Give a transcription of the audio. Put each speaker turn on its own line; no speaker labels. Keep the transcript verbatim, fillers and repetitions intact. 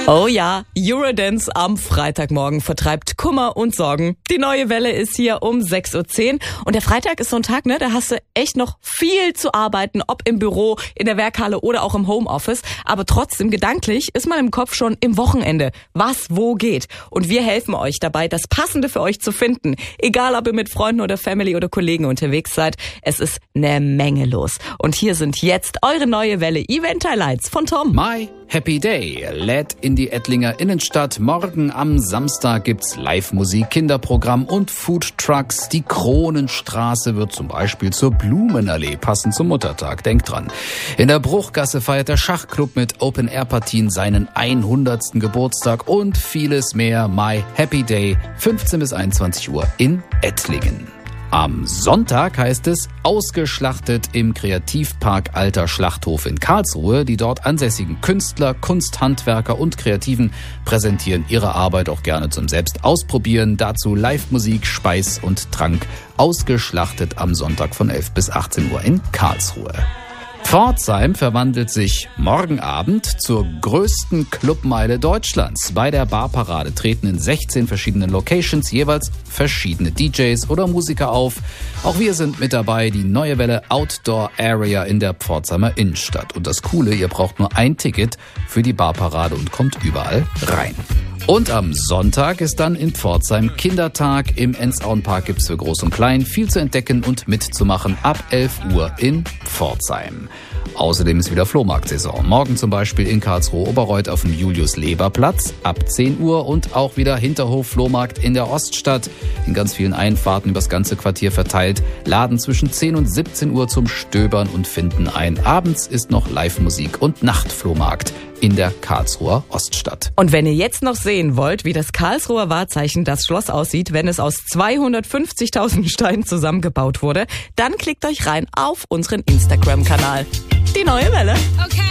Oh ja, Eurodance am Freitagmorgen vertreibt Kummer und Sorgen. Die neue Welle ist hier um sechs Uhr zehn und der Freitag ist so ein Tag, ne, da hast du echt noch viel zu arbeiten, ob im Büro, in der Werkhalle oder auch im Homeoffice. Aber trotzdem gedanklich ist man im Kopf schon im Wochenende, was wo geht. Und wir helfen euch dabei, das Passende für euch zu finden. Egal, ob ihr mit Freunden oder Family oder Kollegen unterwegs seid, es ist eine Menge los. Und hier sind jetzt eure neue Welle Event Highlights von Tom.
My Happy Day lädt in die Ettlinger Innenstadt. Morgen am Samstag gibt's Live-Musik, Kinderprogramm und Food-Trucks. Die Kronenstraße wird zum Beispiel zur Blumenallee, passend zum Muttertag. Denkt dran. In der Bruchgasse feiert der Schachclub mit Open-Air-Partien seinen hundertsten Geburtstag und vieles mehr. My Happy Day, fünfzehn bis einundzwanzig Uhr in Ettlingen. Am Sonntag heißt es ausgeschlachtet im Kreativpark Alter Schlachthof in Karlsruhe. Die dort ansässigen Künstler, Kunsthandwerker und Kreativen präsentieren ihre Arbeit auch gerne zum Selbstausprobieren. Dazu Live-Musik, Speis und Trank. Ausgeschlachtet am Sonntag von elf bis achtzehn Uhr in Karlsruhe. Pforzheim verwandelt sich morgen Abend zur größten Clubmeile Deutschlands. Bei der Barparade treten in sechzehn verschiedenen Locations jeweils verschiedene D Js oder Musiker auf. Auch wir sind mit dabei, die neue Welle Outdoor Area in der Pforzheimer Innenstadt. Und das Coole, ihr braucht nur ein Ticket für die Barparade und kommt überall rein. Und am Sonntag ist dann in Pforzheim Kindertag. Im Ensauenpark gibt's für Groß und Klein viel zu entdecken und mitzumachen ab elf Uhr in Pforzheim. Außerdem ist wieder Flohmarktsaison. Morgen zum Beispiel in Karlsruhe-Oberreuth auf dem Julius-Leber-Platz ab zehn Uhr und auch wieder Hinterhof-Flohmarkt in der Oststadt. In ganz vielen Einfahrten übers ganze Quartier verteilt. Laden zwischen zehn und siebzehn Uhr zum Stöbern und Finden ein. Abends ist noch Live-Musik und Nachtflohmarkt in der Karlsruher Oststadt.
Und wenn ihr jetzt noch sehen wollt, wie das Karlsruher Wahrzeichen, das Schloss, aussieht, wenn es aus zweihundertfünfzigtausend Steinen zusammengebaut wurde, dann klickt euch rein auf unseren Instagram-Kanal. Die neue Welle.
Okay.